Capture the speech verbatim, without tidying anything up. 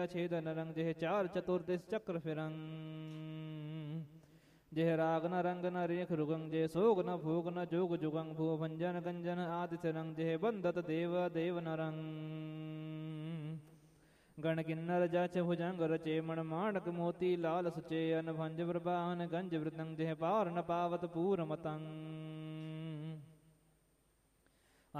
ਛੇਦਨ ਰੰਗ ਜਿਹ ਚਾਰ ਚਤੁਰਦਿਸ ਚੱਕਰ ਫਿਰੰ ਜਿਹ ਰਾਗ ਨ ਰੰਗ ਨ ਰੇਖ ਰੁਗੰ ਜੇ ਸੋਗ ਨ ਭੋਗ ਨ ਜੋਗ ਜੁਗੰ ਭੂ ਭੰਜਨ ਗੰਜਨ ਆਦਿਤ ਰੰਗ ਜਿਹ ਬੰਦਤ ਦੇਵ ਦੇਵ ਨਰੰ ਗਣ ਕਿੰਨਰ ਜਚ ਭੁਜੰਗ ਰਚੇ ਮਣ ਮਾਣਕ ਮੋਤੀ ਲਾਲ ਸੁਚੇ ਅਨਭੰਜ ਪ੍ਰਭਾਨ ਗੰਜ ਵ੍ਰਿਤੰ ਜਿਹ ਪਾਰ ਨ ਪਾਵਤ ਪੂਰ ਮਤੰ